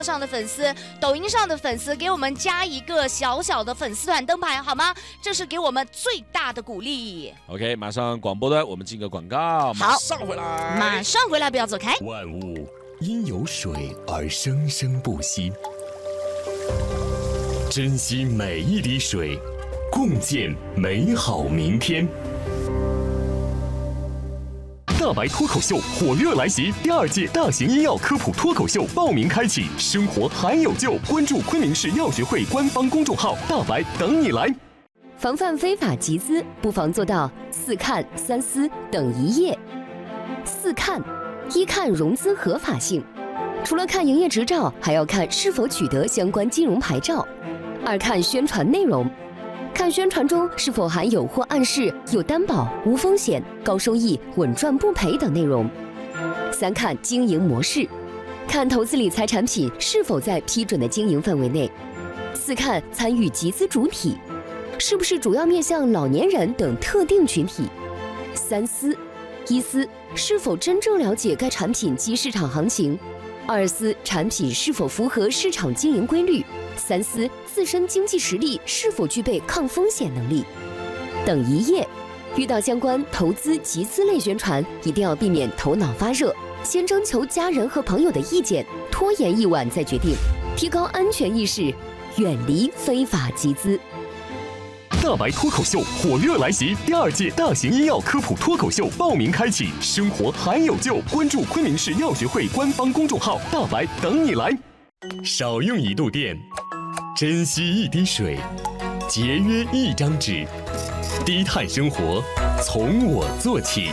上的粉丝，抖音上的粉丝，给我们加一个小小的粉丝团灯牌好吗？这是给我们最大的鼓励。 OK， 马上广播端我们进个广告，马上回来， 马上回来，不要走开。 万物因有水而生生不息，珍惜每一滴水，共建美好明天。大白脱口秀火热来袭，第2届大型医药科普脱口秀报名开启，生活还有救，关注昆明市药学会官方公众号，大白等你来。 防范非法集资，不妨做到4看3思等一页。4看：一看融资合法性，除了看营业执照，还要看是否取得相关金融牌照。2看宣传内容，看宣传中是否含有或暗示有担保、无风险、高收益、稳赚不赔等内容。3看经营模式，看投资理财产品是否在批准的经营范围内。4看参与集资主体，是不是主要面向老年人等特定群体。3思：一思是否真正了解该产品及市场行情。2思产品是否符合市场经营规律。3思自身经济实力是否具备抗风险能力。等一页。遇到相关投资集资类宣传，一定要避免头脑发热，先征求家人和朋友的意见，拖延一晚再决定，提高安全意识，远离非法集资。 大白脱口秀火热来袭，第2届大型医药科普脱口秀报名开启，生活还有救，关注昆明市药学会官方公众号，大白等你来。少用1度电，珍惜1滴水，节约1张纸，低碳生活从我做起。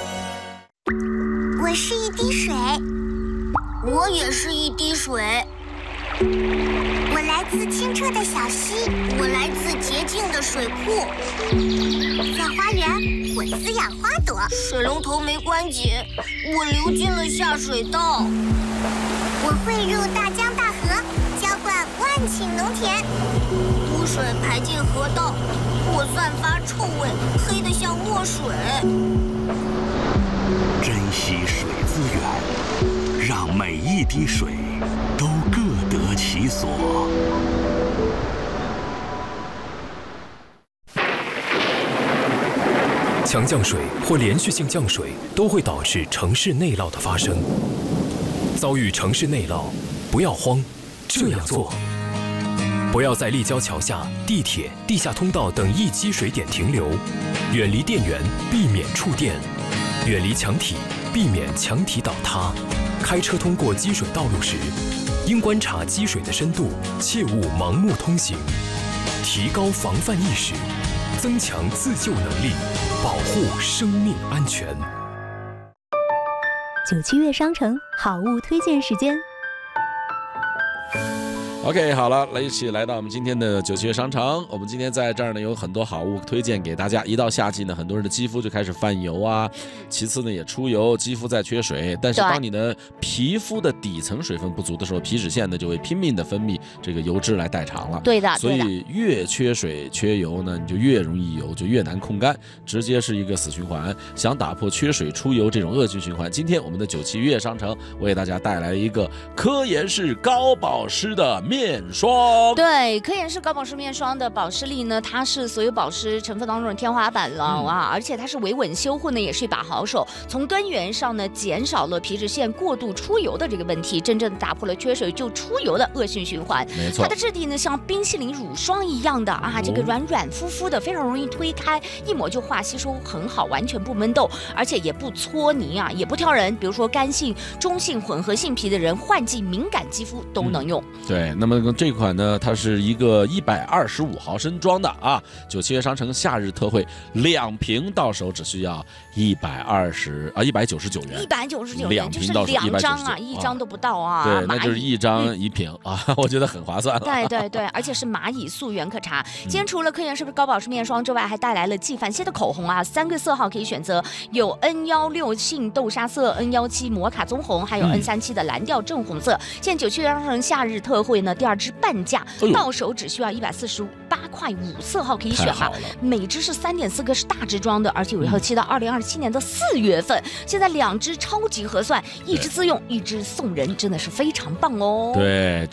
我是一滴水，我也是一滴水。我来自清澈的小溪，我来自洁净的水库。在花园，我滋养花朵。水龙头没关紧，我流进了下水道。我汇入大江大河，浇灌万顷农田。污水排进河道，我散发臭味，黑得像墨水。 珍惜水资源，让每一滴水都各得其所。 强降水或连续性降水都会导致城市内涝的发生。遭遇城市内涝，不要慌，这样做：不要在立交桥下、地铁、地下通道等易积水点停留，远离电源，避免触电；远离墙体，避免墙体倒塌。开车通过积水道路时，应观察积水的深度，切勿盲目通行。提高防范意识，增强自救能力，保护生命安全。 97月商城好物推荐时间。 OK， 好了，一起来到我们今天的97月商城。我们今天在这儿呢有很多好物推荐给大家。一到夏季呢，很多人的肌肤就开始泛油啊，其次呢也出油，肌肤在缺水。但是当你的皮肤的底层水分不足的时候，皮脂腺呢就会拼命的分泌这个油脂来代偿了。 对的， 所以越缺水缺油呢，你就越容易油，就越难控干，直接是一个死循环。想打破缺水出油这种恶性循环，今天我们的97月商城为大家带来了一个科颜氏高保湿的面霜。 对，科颜氏高保湿面霜的保湿力呢，它是所有保湿成分当中的天花板了啊！而且它是维稳修护呢，也是一把好手。从根源上呢，减少了皮脂腺过度出油的这个问题，真正打破了缺水就出油的恶性循环。 没错， 它的质地呢，像冰淇淋乳霜一样的啊，这个软软乎乎的，非常容易推开，一抹就化，吸收很好，完全不闷痘，而且也不搓泥啊，也不挑人。比如说干性、中性、混合性皮的人，换季敏感肌肤都能用。 对，那么这款呢，它是一个125毫升装的啊，97月商城夏日特惠，2瓶到手只需要199元 ，199元， 2瓶到手 2张啊，1张都不到啊。 对，那就是1张1瓶啊，我觉得很划算了。 对对对，而且是蚂蚁素原可茶。今天除了科颜氏高保湿面霜之外，还带来了纪梵希的口红啊，3个色号可以选择，有 N16杏豆沙色、N17摩卡棕红，还有 N37的蓝调正红色。现在97月商城夏日特惠呢，第2支半价，到手只需要148块5色号可以选哈，每支是3.4个，是大支装的，而且有效期到2027年的4月份。现在2支超级合算，1支自用，1支送人，真的是非常棒哦。 对，